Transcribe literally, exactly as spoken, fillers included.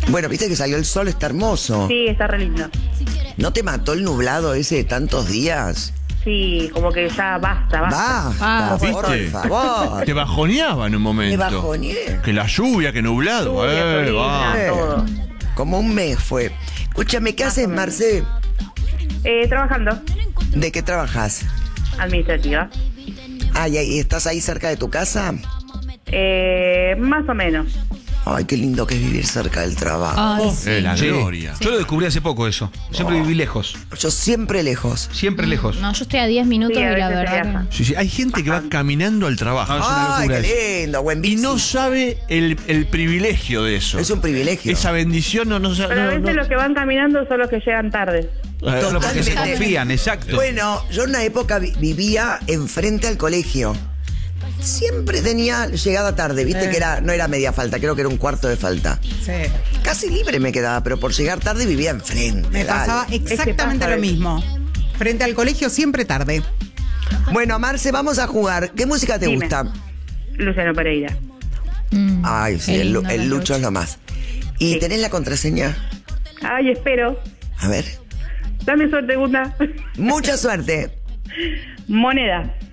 Bueno, viste que salió el sol, está hermoso. Sí, está re lindo. ¿No te mató el nublado ese de tantos días? Sí, como que ya basta, basta. Basta, Ah, por ¿viste? favor. Te bajoneaba en un momento. Me bajoneé. Que la lluvia, que nublado. Lluvia, eh, colina, va. Eh, todo. Como un mes fue. Escúchame, ¿qué Más haces, o menos. Marce? Eh, trabajando, ¿De qué trabajas? administrativa. Ah, ¿y ahí- estás ahí cerca de tu casa? Eh, más o menos. Ay, qué lindo que es vivir cerca del trabajo. Ay, Eh, la sí. gloria. Yo lo descubrí hace poco eso. Siempre viví lejos. Yo siempre lejos. Siempre lejos. No, yo estoy a diez minutos Sí, a y la veces se verdad. viaja. que- Sí, sí, hay gente que va caminando al trabajo. No, es una Ay, locura qué lindo, buen Y bici. no sabe el, el privilegio de eso. Es un privilegio. Esa bendición no, no sabe. Pero a no, veces no. los que van caminando son los que llegan tarde. Eh, Solo porque se Totalmente. confían, exacto. Bueno, yo en una época vi- vivía enfrente al colegio. Siempre tenía llegada tarde, viste que era, no era media falta, creo que era un cuarto de falta. Sí. Casi libre me quedaba, pero por llegar tarde vivía enfrente. Me dale. pasaba exactamente pasa lo eso. mismo. Frente al colegio siempre tarde. Bueno, Marce, vamos a jugar. ¿Qué música te Dime. gusta? Luciano Pereira. Mm, Ay, sí, qué el, Lu- lindo el la Lucho lucha. es lo más. ¿Y Sí. tenés la contraseña? Ay, espero. A ver. Dame suerte, Gunda. Mucha suerte. Moneda.